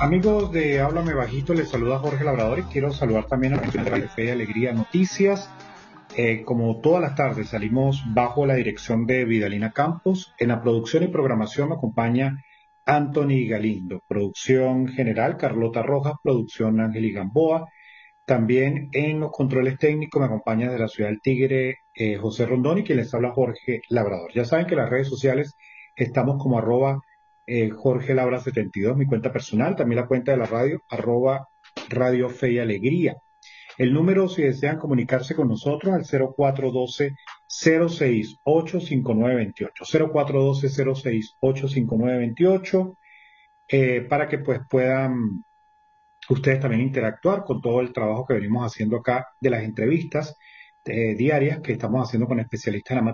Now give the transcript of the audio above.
Amigos de Háblame Bajito, les saluda Jorge Labrador y quiero saludar también a la de Fe y Alegría Noticias. Como todas las tardes salimos bajo la dirección de Vidalina Campos. En la producción y programación me acompaña Anthony Galindo. Producción general Carlota Rojas, producción Ángel Gamboa. También en los controles técnicos me acompaña de la ciudad del Tigre José Rondón y quien les habla Jorge Labrador. Ya saben que en las redes sociales estamos como Jorge Labra 72, mi cuenta personal, también la cuenta de la radio, Radio Fe y Alegría. El número, si desean comunicarse con nosotros, al 0412-068-5928, 0412-068-5928, para que pues puedan ustedes también interactuar con todo el trabajo que venimos haciendo acá de las entrevistas diarias que estamos haciendo con especialistas en la materia.